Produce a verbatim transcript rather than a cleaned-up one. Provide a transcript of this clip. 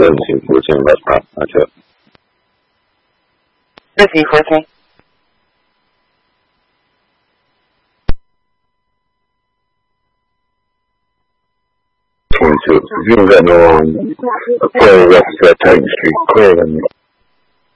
四附近 restaurant. That's it. Repeat with me. twenty-two. If you don't got no um, Aquarius, that's that Titan Street. Clear than